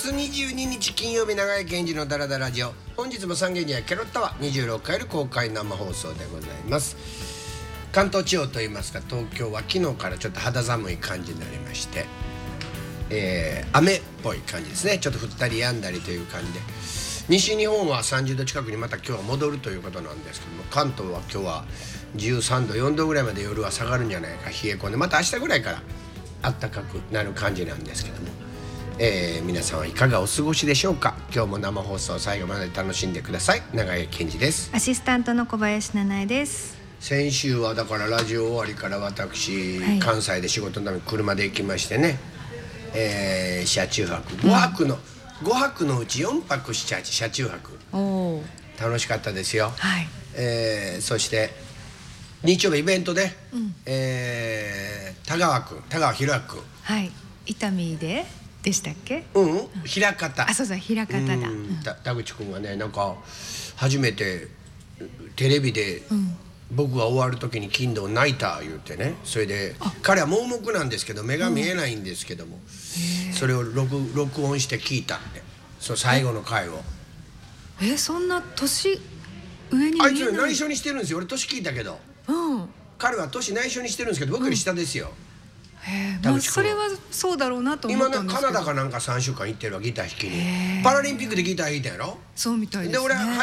月22日金曜日、長井健二のダラダラジオ。本日も三軒茶屋キャロッタワ26回の公開生放送でございます。関東地方といいますか、東京は昨日からちょっと肌寒い感じになりまして、雨っぽい感じですね。ちょっと降ったり止んだりという感じで、西日本は30度近くにまた今日は戻るということなんですけども、関東は今日は13度4度ぐらいまで夜は下がるんじゃないか、冷え込んで、また明日ぐらいから暖かくなる感じなんですけども、皆さんはいかがお過ごしでしょうか。今日も生放送最後まで楽しんでください。長江健二です。 アシスタントの小林七重です。 先週はだからラジオ終わりから私、関西で仕事のために車で行きましてね、車中泊5泊のうち4泊車中泊楽しかったですよ。そして日曜日イベントで、田川博明君、 伊丹でしたっけ？ 枚方。 あ、そうそう、枚方だ。 田口君がね、なんか初めてテレビで、僕が終わる時に金土泣いた言ってね、それで彼は盲目なんですけど目が見えないんですけども、それを録音して聞いたって、そう最後の回を。 そんな年上に見えない。 あいつ内緒にしてるんですよ。俺年聞いたけど、彼は年内緒にしてるんですけど、僕より下ですよ。 それはそうだろうなと思ったんですけど、 今ねカナダかなんか3週間行ってるわ、ギター弾きに。パラリンピックでギター弾いたやろ。 そうみたいですね。 で俺